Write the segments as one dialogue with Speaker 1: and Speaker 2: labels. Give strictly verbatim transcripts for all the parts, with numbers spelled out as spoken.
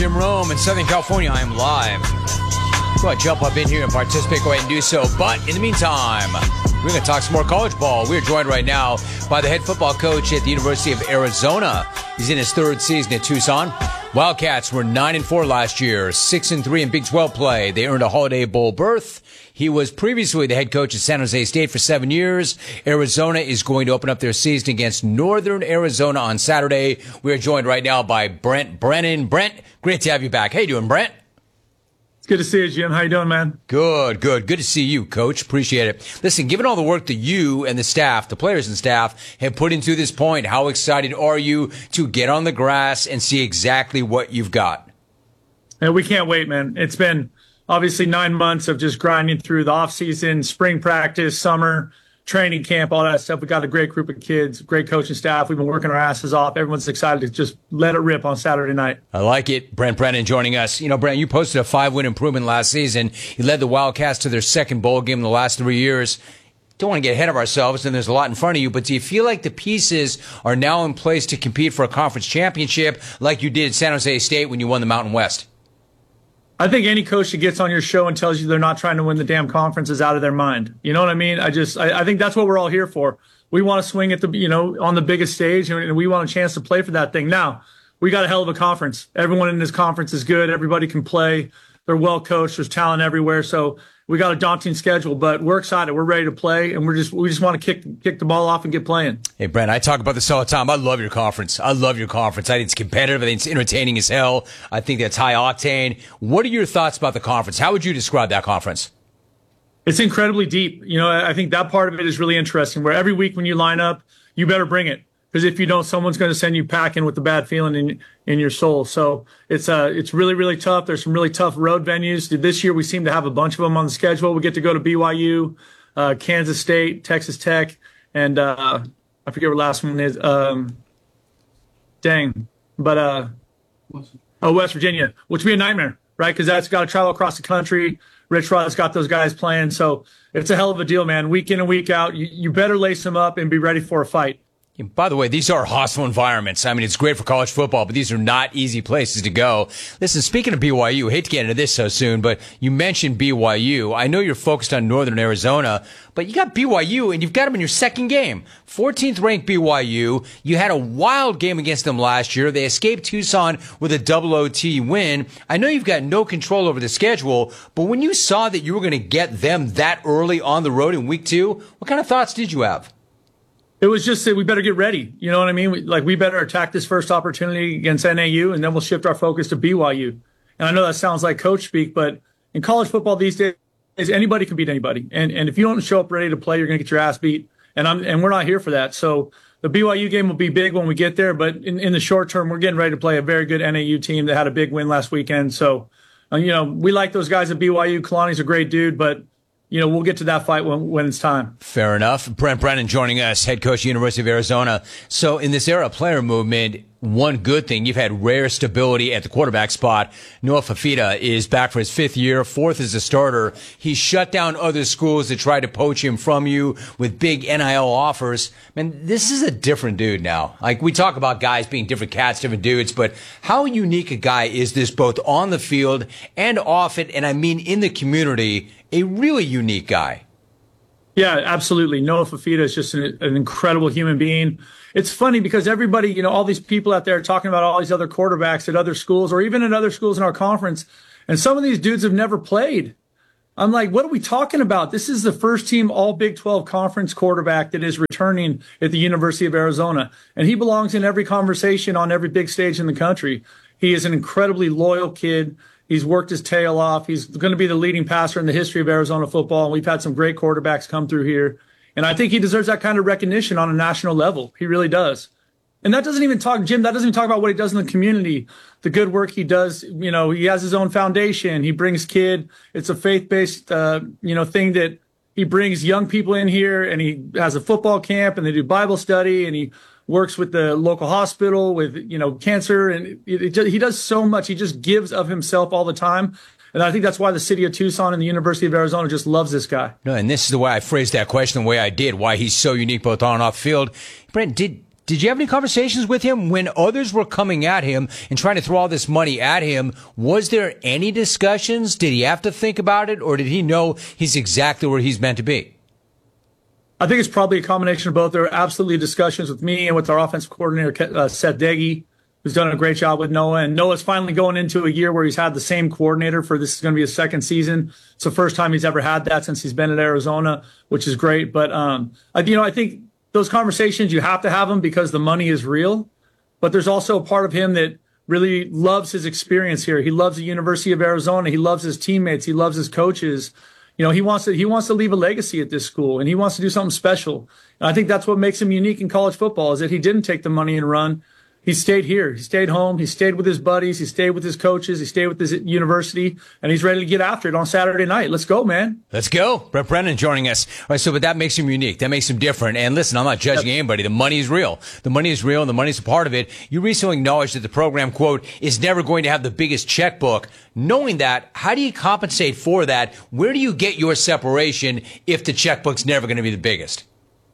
Speaker 1: Jim Rome in Southern California. I am live. Go ahead, jump up in here and participate. Go ahead and do so. But in the meantime, we're going to talk some more college ball. We're joined right now by the head football coach at the University of Arizona. He's in his third season at Tucson. Wildcats were nine and four last year, six and three in Big twelve play. They earned a Holiday Bowl berth. He was previously the head coach at San Jose State for seven years. Arizona is going to open up their season against Northern Arizona on Saturday. We are joined right now by Brent Brennan. Brent, great to have you back. How you doing, Brent?
Speaker 2: It's good to see you, Jim. How you doing, man?
Speaker 1: Good, good. Good to see you, Coach. Appreciate it. Listen, given all the work that you and the staff, the players and staff, have put into this point, how excited are you to get on the grass and see exactly what you've got?
Speaker 2: And we can't wait, man. It's been obviously nine months of just grinding through the offseason, spring practice, summer, training camp, all that stuff. We got a great group of kids, great coaching staff. We've been working our asses off. Everyone's excited to just let it rip on Saturday night.
Speaker 1: I like it. Brent Brennan joining us. You know, Brent, you posted a five-win improvement last season. You led the Wildcats to their second bowl game in the last three years. Don't want to get ahead of ourselves, and there's a lot in front of you, but do you feel like the pieces are now in place to compete for a conference championship like you did at San Jose State when you won the Mountain West?
Speaker 2: I think any coach that gets on your show and tells you they're not trying to win the damn conference is out of their mind. You know what I mean? I just, I, I think that's what we're all here for. We want to swing at the, you know, on the biggest stage, and we want a chance to play for that thing. Now, we got a hell of a conference. Everyone in this conference is good. Everybody can play. They're well coached. There's talent everywhere. So we got a daunting schedule, but we're excited. We're ready to play, and we're just, we just want to kick, kick the ball off and get playing.
Speaker 1: Hey, Brent, I talk about this all the time. I love your conference. I love your conference. I think it's competitive. I think it's entertaining as hell. I think that's high octane. What are your thoughts about the conference? How would you describe that conference?
Speaker 2: It's incredibly deep. You know, I think that part of it is really interesting, where every week when you line up, you better bring it. Because if you don't, someone's going to send you packing with the bad feeling in in your soul. So it's uh it's really, really tough. There's some really tough road venues. This year we seem to have a bunch of them on the schedule. We get to go to B Y U, uh, Kansas State, Texas Tech, and uh, I forget what the last one is. Um, dang. But uh, oh, West Virginia, which would be a nightmare, right? Because that's got to travel across the country. Rich Rod's got those guys playing. So it's a hell of a deal, man. Week in and week out, you, you better lace them up and be ready for a fight.
Speaker 1: By the way, these are hostile environments. I mean, it's great for college football, but these are not easy places to go. Listen, speaking of B Y U, I hate to get into this so soon, but you mentioned B Y U. I know you're focused on Northern Arizona, but you got B Y U, and you've got them in your second game. fourteenth ranked B Y U. You had a wild game against them last year. They escaped Tucson with a double O T win. I know you've got no control over the schedule, but when you saw that you were going to get them that early on the road in week two, what kind of thoughts did you have?
Speaker 2: It was just that we better get ready. You know what I mean? We, like, we better attack this first opportunity against N A U, and then we'll shift our focus to B Y U. And I know that sounds like coach speak, but in college football these days, anybody can beat anybody. And and if you don't show up ready to play, you're going to get your ass beat. And I'm and we're not here for that. So the B Y U game will be big when we get there. But in, in the short term, we're getting ready to play a very good N A U team that had a big win last weekend. So, uh, you know, we like those guys at B Y U. Kalani's a great dude, but you know, we'll get to that fight when, when it's time.
Speaker 1: Fair enough. Brent Brennan joining us, head coach, University of Arizona. So in this era of player movement, one good thing, you've had rare stability at the quarterback spot. Noah Fifita is back for his fifth year, fourth as a starter. He shut down other schools that tried to poach him from you with big N I L offers. Man, this is a different dude now. Like, we talk about guys being different cats, different dudes, but how unique a guy is this both on the field and off it? And I mean in the community, a really unique guy.
Speaker 2: Yeah, absolutely. Noah Fifita is just an, an incredible human being. It's funny because everybody, you know, all these people out there are talking about all these other quarterbacks at other schools or even at other schools in our conference. And some of these dudes have never played. I'm like, what are we talking about? This is the first team all Big twelve conference quarterback that is returning at the University of Arizona. And he belongs in every conversation on every big stage in the country. He is an incredibly loyal kid. He's worked his tail off. He's going to be the leading passer in the history of Arizona football. And we've had some great quarterbacks come through here. And I think he deserves that kind of recognition on a national level. He really does. And that doesn't even talk, Jim, that doesn't even talk about what he does in the community, the good work he does. You know, he has his own foundation. He brings kid. It's a faith-based, uh, you know, thing that he brings young people in here, and he has a football camp, and they do Bible study, and he works with the local hospital with, you know, cancer. And it, it just, he does so much. He just gives of himself all the time. And I think that's why the city of Tucson and the University of Arizona just loves this guy.
Speaker 1: No, and this is the way I phrased that question, the way I did, why he's so unique both on and off the field. Brent, did Did you have any conversations with him when others were coming at him and trying to throw all this money at him? Was there any discussions? Did he have to think about it, or did he know he's exactly where he's meant to be?
Speaker 2: I think it's probably a combination of both. There are absolutely discussions with me and with our offensive coordinator, uh, Seth Deggy, who's done a great job with Noah. And Noah's finally going into a year where he's had the same coordinator for this is going to be his second season. It's the first time he's ever had that since he's been at Arizona, which is great. But, um, I, you know, I think those conversations, you have to have them because the money is real. But there's also a part of him that really loves his experience here. He loves the University of Arizona. He loves his teammates. He loves his coaches. You know, he wants to he wants to leave a legacy at this school, and he wants to do something special. And I think that's what makes him unique in college football is that he didn't take the money and run. He stayed here. He stayed home. He stayed with his buddies. He stayed with his coaches. He stayed with his university, and he's ready to get after it on Saturday night. Let's go, man.
Speaker 1: Let's go. Brent Brennan joining us. All right, so but that makes him unique. That makes him different. And listen, I'm not judging yep. anybody. The money is real. The money is real, and the money's a part of it. You recently acknowledged that the program, quote, is never going to have the biggest checkbook. Knowing that, how do you compensate for that? Where do you get your separation if the checkbook's never going to be the biggest?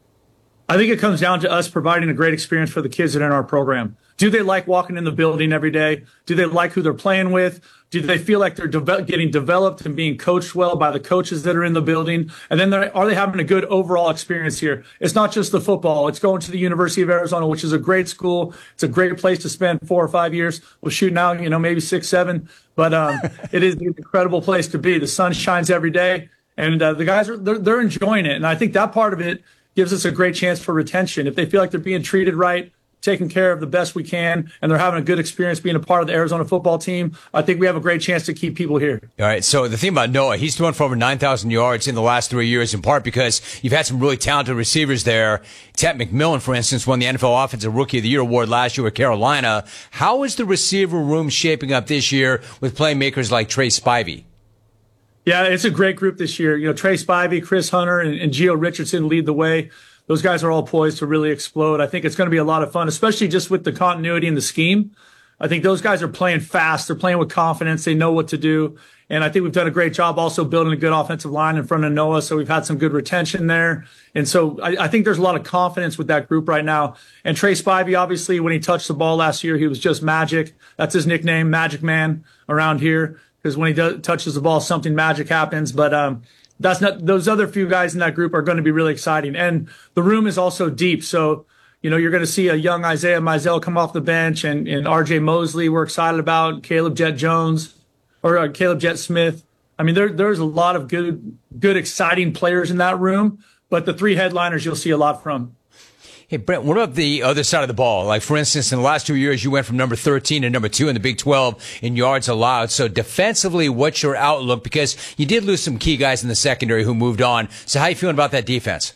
Speaker 2: I think it comes down to us providing a great experience for the kids that are in our program. Do they like walking in the building every day? Do they like who they're playing with? Do they feel like they're de- getting developed and being coached well by the coaches that are in the building? And then are they having a good overall experience here? It's not just the football. It's going to the University of Arizona, which is a great school. It's a great place to spend four or five years. We'll shoot now, you know, maybe six, seven. But um, it is an incredible place to be. The sun shines every day. And uh, the guys, are they're, they're enjoying it. And I think that part of it gives us a great chance for retention. If they feel like they're being treated right, taken care of the best we can, and they're having a good experience being a part of the Arizona football team, I think we have a great chance to keep people here.
Speaker 1: All right, so the thing about Noah, he's thrown for over nine thousand yards in the last three years, in part because you've had some really talented receivers there. Ted McMillan, for instance, won the N F L Offensive Rookie of the Year award last year with Carolina. How is the receiver room shaping up this year with playmakers like Trey Spivey?
Speaker 2: Yeah, it's a great group this year. You know, Trey Spivey, Chris Hunter, and, and Gio Richardson lead the way. Those guys are all poised to really explode. I think it's going to be a lot of fun, especially just with the continuity in the scheme. I think those guys are playing fast. They're playing with confidence. They know what to do. And I think we've done a great job also building a good offensive line in front of Noah. So we've had some good retention there. And so I, I think there's a lot of confidence with that group right now. And Trey Spivey, obviously, when he touched the ball last year, he was just magic. That's his nickname, Magic Man, around here. Because when he does, touches the ball, something magic happens. But, um, That's not, those other few guys in that group are going to be really exciting. And the room is also deep. So, you know, you're going to see a young Isaiah Mizell come off the bench, and, and R J Mosley we're excited about, Caleb Jet Jones, or uh, Caleb Jet Smith. I mean, there, there's a lot of good, good, exciting players in that room, but the three headliners you'll see a lot from.
Speaker 1: Hey, Brent, what about the other side of the ball? Like, for instance, in the last two years, you went from number thirteen to number two in the Big twelve in yards allowed. So defensively, what's your outlook? Because you did lose some key guys in the secondary who moved on. So how are you feeling about that defense?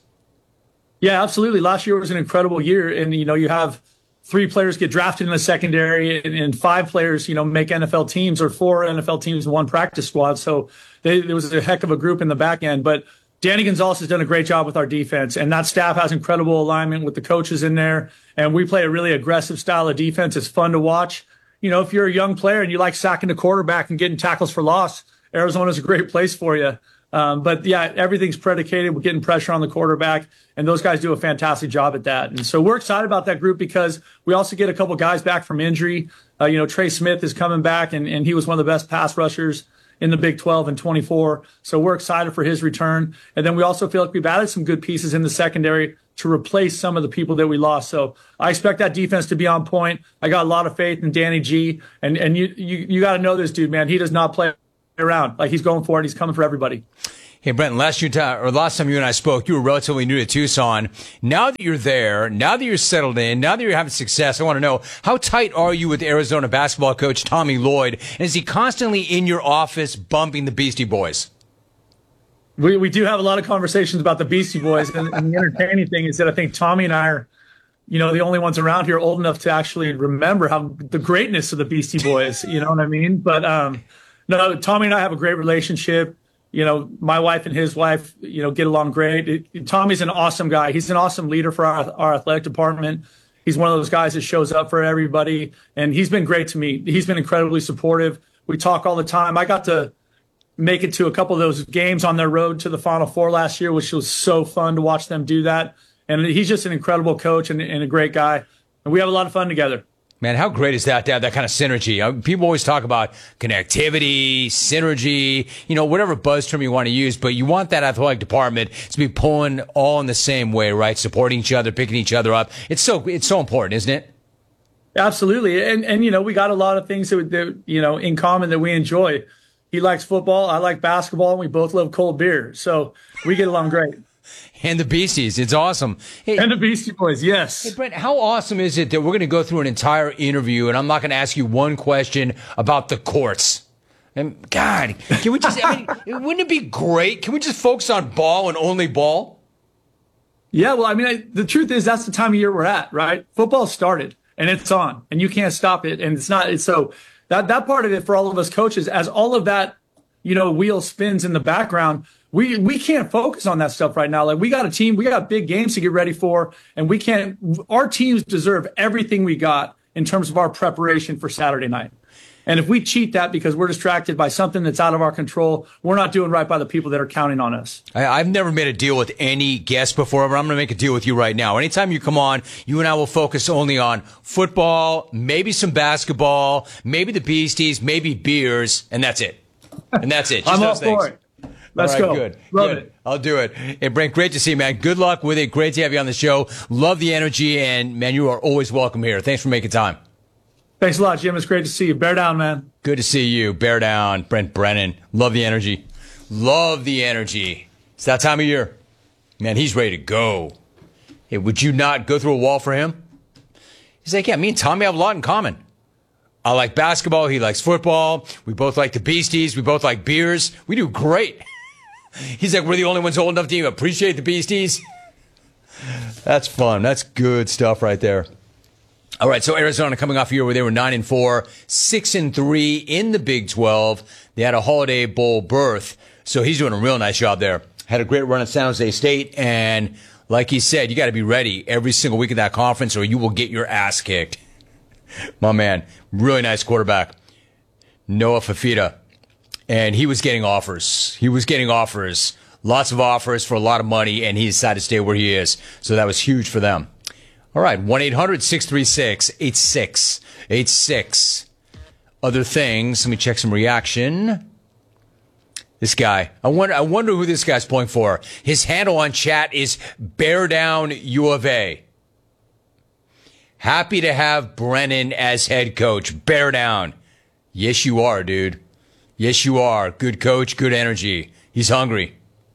Speaker 2: Yeah, absolutely. Last year was an incredible year. And, you know, you have three players get drafted in the secondary, and, and five players, you know, make N F L teams, or four N F L teams in one practice squad. So they, there was a heck of a group in the back end. But Danny Gonzalez has done a great job with our defense, and that staff has incredible alignment with the coaches in there. And we play a really aggressive style of defense. It's fun to watch. You know, if you're a young player and you like sacking the quarterback and getting tackles for loss, Arizona's a great place for you. Um, but yeah, everything's predicated with getting pressure on the quarterback, and those guys do a fantastic job at that. And so we're excited about that group because we also get a couple guys back from injury. Uh, you know, Trey Smith is coming back, and, and he was one of the best pass rushers in the Big twelve in twenty-four. So we're excited for his return. And then we also feel like we've added some good pieces in the secondary to replace some of the people that we lost. So I expect that defense to be on point. I got a lot of faith in Danny G. And and you you, you got to know this dude, man. He does not play around. Like, he's going for it. He's coming for everybody.
Speaker 1: Hey, Brenton, last year, or last time you and I spoke, you were relatively new to Tucson. Now that you're there, now that you're settled in, now that you're having success, I want to know, how tight are you with Arizona basketball coach Tommy Lloyd? And is he constantly in your office bumping the Beastie Boys?
Speaker 2: We we do have a lot of conversations about the Beastie Boys. And, and the entertaining thing is that I think Tommy and I are, you know, the only ones around here old enough to actually remember how the greatness of the Beastie Boys. You know what I mean? But um, no, Tommy and I have a great relationship. You know, my wife and his wife, you know, get along great. It, Tommy's an awesome guy. He's an awesome leader for our, our athletic department. He's one of those guys that shows up for everybody, and he's been great to me. He's been incredibly supportive. We talk all the time. I got to make it to a couple of those games on their road to the Final Four last year, which was so fun to watch them do that. And he's just an incredible coach and, and a great guy. and we have a lot of fun together.
Speaker 1: Man, how great is that to have that kind of synergy? Uh, People always talk about connectivity, synergy, you know, whatever buzz term you want to use, but you want that athletic department to be pulling all in the same way, right? Supporting each other, picking each other up. It's so it's so important, isn't it?
Speaker 2: Absolutely. And, and you know, we got a lot of things that, that, you know, in common that we enjoy. He likes football. I like basketball. And we both love cold beer. So we get along great.
Speaker 1: And the Beasties. It's awesome. Hey,
Speaker 2: and the Beastie Boys, yes.
Speaker 1: Hey, Brent, how awesome is it that we're going to go through an entire interview and I'm not going to ask you one question about the courts? And God, can we just, I mean, wouldn't it be great? Can we just focus on ball and only ball?
Speaker 2: Yeah, well, I mean, I, the truth is that's the time of year we're at, right? Football started and it's on and you can't stop it. And it's not, it's so that, that part of it for all of us coaches, as all of that, you know, wheel spins in the background, We we can't focus on that stuff right now. Like we got a team, we got big games to get ready for, and we can't. Our teams deserve everything we got in terms of our preparation for Saturday night. And if we cheat that because we're distracted by something that's out of our control, we're not doing right by the people that are counting on us.
Speaker 1: I, I've never made a deal with any guest before, but I'm going to make a deal with you right now. Anytime you come on, you and I will focus only on football, maybe some basketball, maybe the Beasties, maybe beers, and that's it. And that's it. Just
Speaker 2: I'm all
Speaker 1: those things.
Speaker 2: for it. Let's
Speaker 1: All right,
Speaker 2: go.
Speaker 1: Good.
Speaker 2: Love
Speaker 1: good.
Speaker 2: it.
Speaker 1: I'll do it. Hey, Brent, great to see you, man. Good luck with it. Great to have you on the show. Love the energy, and, man, you are always welcome here. Thanks for making time.
Speaker 2: Thanks a lot, Jim. It's great to see you. Bear down, man.
Speaker 1: Good to see you. Bear down. Brent Brennan. Love the energy. Love the energy. It's that time of year. Man, he's ready to go. Hey, would you not go through a wall for him? He's like, yeah, me and Tommy have a lot in common. I like basketball. He likes football. We both like the Beasties. We both like beers. We do great. He's like, we're the only ones old enough to even appreciate the Beasties. That's fun. That's good stuff right there. All right, so Arizona coming off a year where they were nine and four, six and three in the Big twelve. They had a Holiday Bowl berth, so he's doing a real nice job there. Had a great run at San Jose State, and like he said, you got to be ready every single week of that conference, or you will get your ass kicked. My man, really nice quarterback, Noah Fafita. And he was getting offers. He was getting offers. Lots of offers for a lot of money, and he decided to stay where he is. So that was huge for them. All right, one eight hundred six three six eight six eight six. Other things, let me check some reaction. This guy, I wonder, I wonder who this guy's pulling for. His handle on chat is Bear Down U of A. Happy to have Brennan as head coach. Bear down. Yes, you are, dude. Yes, you are. Good coach, good energy. He's hungry.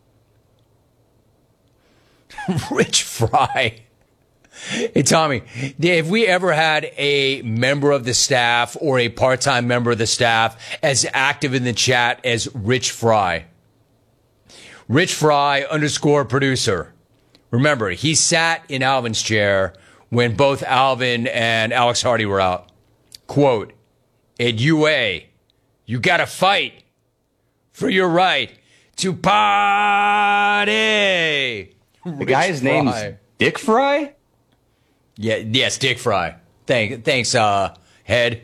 Speaker 1: Rich Fry. Hey, Tommy, have we ever had a member of the staff or a part-time member of the staff as active in the chat as Rich Fry? Rich Fry underscore producer. Remember, he sat in Alvin's chair when both Alvin and Alex Hardy were out. Quote, at U A, you gotta fight for your right to party.
Speaker 3: The
Speaker 1: Rich
Speaker 3: guy's
Speaker 1: Fry.
Speaker 3: name's Dick Fry?
Speaker 1: Yeah, yes, Dick Fry. Thank, thanks, uh, head.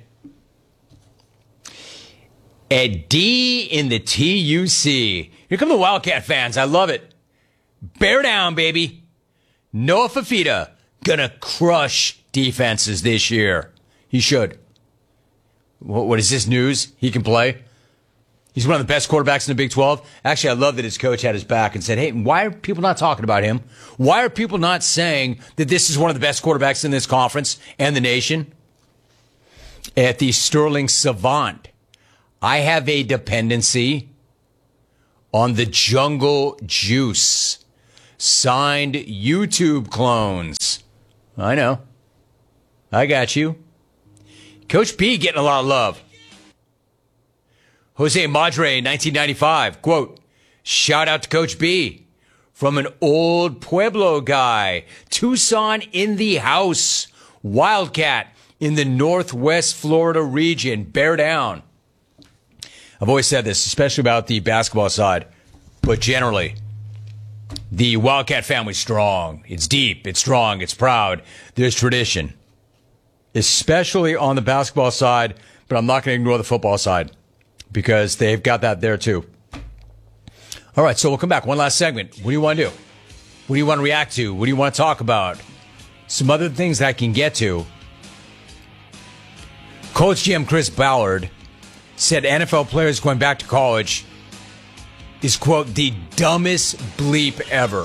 Speaker 1: At D in the T U C. Here come the Wildcat fans. I love it. Bear down, baby. Noah Fafita gonna crush defenses this year. He should. What, what is this news? He can play. He's one of the best quarterbacks in the Big twelve. Actually, I love that his coach had his back and said, hey, why are people not talking about him? Why are people not saying that this is one of the best quarterbacks in this conference and the nation? At the Sterling Savant, I have a dependency on the Jungle Juice. Signed YouTube clones. I know. I got you. Coach P getting a lot of love. Jose Madre, nineteen ninety-five, quote, shout out to Coach B from an old Pueblo guy. Tucson in the house. Wildcat in the Northwest Florida region. Bear down. I've always said this, especially about the basketball side, but generally, the Wildcat family's strong. It's deep. It's strong. It's proud. There's tradition, especially on the basketball side, but I'm not going to ignore the football side because they've got that there too. All right, so we'll come back. One last segment. What do you want to do? What do you want to react to? What do you want to talk about? some other things I can get to. Coach G M Chris Ballard said N F L players going back to college is, quote, the dumbest bleep ever.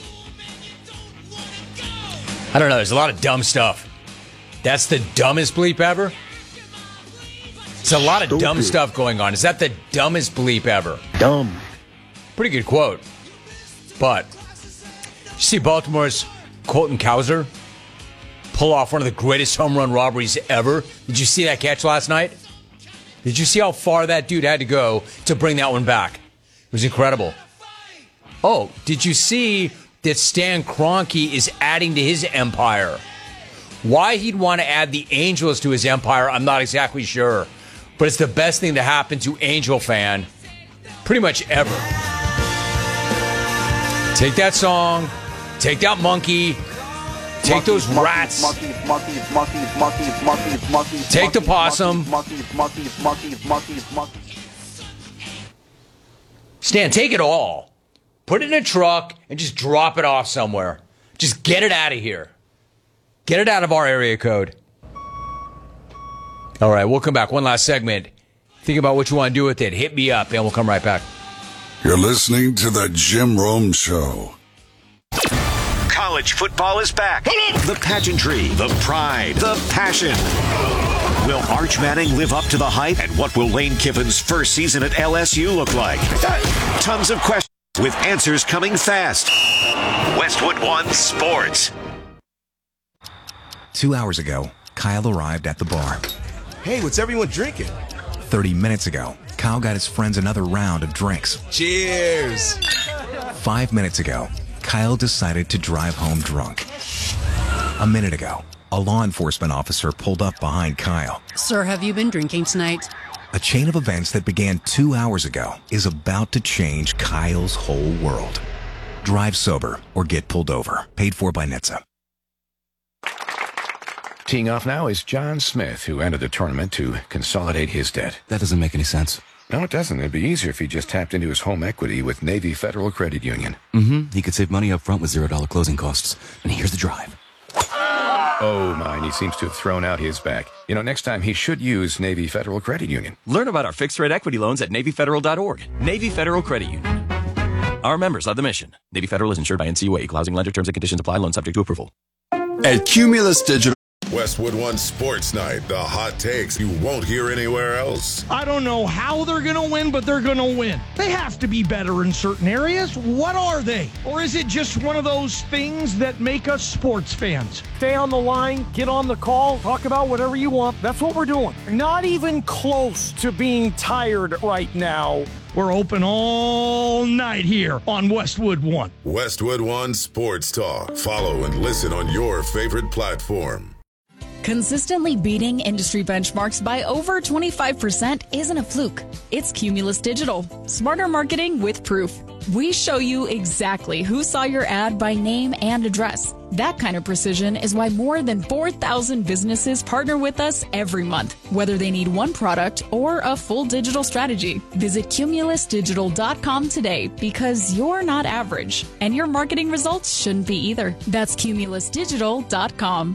Speaker 1: I don't know. There's a lot of dumb stuff. That's the dumbest bleep ever? It's a lot of Stupid. dumb stuff going on. Is that the dumbest bleep ever?
Speaker 4: Dumb.
Speaker 1: Pretty good quote. But, you see Baltimore's Colton Cowser pull off one of the greatest home run robberies ever? Did you see that catch last night? Did you see how far that dude had to go to bring that one back? It was incredible. Oh, did you see that Stan Kroenke is adding to his empire? Why he'd want to add the Angels to his empire, I'm not exactly sure. But it's the best thing to happen to Angel fan pretty much ever. Take that song, take that monkey, take those rats, take the possum. Stan, take it all. Put it in a truck and just drop it off somewhere. Just get it out of here. Get it out of our area code. All right, we'll come back. One last segment. Think about what you want to do with it. Hit me up, and we'll come right back.
Speaker 5: You're listening to The Jim Rome Show.
Speaker 6: College football is back. The pageantry, the pride, the passion. Will Arch Manning live up to the hype? And what will Lane Kiffin's first season at L S U look like? Tons of questions with answers coming fast. Westwood One Sports.
Speaker 7: Two hours ago, Kyle arrived at the bar.
Speaker 8: Hey, what's everyone drinking?
Speaker 7: Thirty minutes ago, Kyle got his friends another round of drinks.
Speaker 8: Cheers!
Speaker 7: Five minutes ago, Kyle decided to drive home drunk. A minute ago, a law enforcement officer pulled up behind Kyle.
Speaker 9: Sir, have you been drinking tonight?
Speaker 7: A chain of events that began two hours ago is about to change Kyle's whole world. Drive sober or get pulled over. Paid for by N H T S A.
Speaker 10: Teeing off now is John Smith, who entered the tournament to consolidate his debt.
Speaker 11: That doesn't make any sense.
Speaker 10: No, it doesn't. It'd be easier if he just tapped into his home equity with Navy Federal Credit Union.
Speaker 11: Mm-hmm. He could save money up front with zero dollar closing costs. And here's the drive.
Speaker 10: Oh, my. He seems to have thrown out his back. You know, next time he should use Navy Federal Credit Union.
Speaker 12: Learn about our fixed-rate equity loans at Navy Federal dot org. Navy Federal Credit Union. Our members of the mission. Navy Federal is insured by N C U A. Equal housing lender. Terms and conditions apply. Loan subject to approval.
Speaker 5: At Cumulus Digital.
Speaker 13: Westwood One Sports Night, the hot takes you won't hear anywhere else.
Speaker 14: I don't know how they're going to win, but they're going to win. They have to be better in certain areas. What are they? Or is it just one of those things that make us sports fans? Stay on the line, get on the call, talk about whatever you want. That's what we're doing. Not even close to being tired right now. We're open all night here on Westwood One.
Speaker 13: Westwood One Sports Talk. Follow and listen on your favorite platform.
Speaker 15: Consistently beating industry benchmarks by over twenty-five percent isn't a fluke. It's Cumulus Digital. Smarter marketing with proof. We show you exactly who saw your ad by name and address. That kind of precision is why more than four thousand businesses partner with us every month, whether they need one product or a full digital strategy. Visit Cumulus Digital dot com today because you're not average, and your marketing results shouldn't be either. That's Cumulus Digital dot com.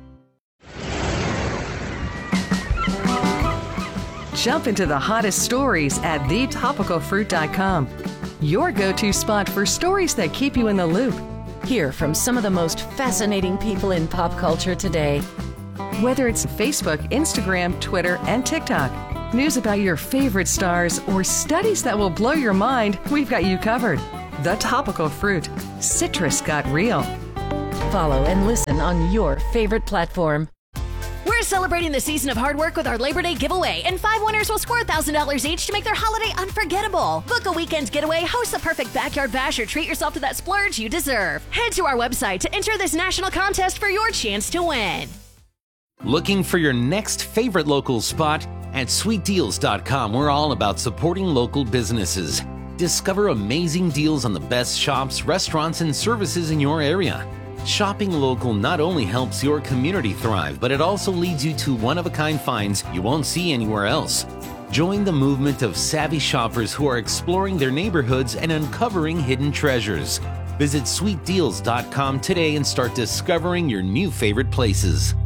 Speaker 16: Jump into the hottest stories at the topical fruit dot com. Your go-to spot for stories that keep you in the loop.
Speaker 17: Hear from some of the most fascinating people in pop culture today.
Speaker 16: Whether it's Facebook, Instagram, Twitter, and TikTok, news about your favorite stars, or studies that will blow your mind, we've got you covered. The Topical Fruit. Citrus got real.
Speaker 17: Follow and listen on your favorite platform.
Speaker 18: We're celebrating the season of hard work with our Labor Day giveaway, and five winners will score one thousand dollars each to make their holiday unforgettable. Book a weekend getaway, host the perfect backyard bash, or treat yourself to that splurge you deserve. Head to our website to enter this national contest for your chance to win.
Speaker 19: Looking for your next favorite local spot? At sweet deals dot com, we're all about supporting local businesses. Discover amazing deals on the best shops, restaurants, and services in your area. Shopping local not only helps your community thrive, but it also leads you to one-of-a-kind finds you won't see anywhere else. Join the movement of savvy shoppers who are exploring their neighborhoods and uncovering hidden treasures. Visit sweet deals dot com today and start discovering your new favorite places.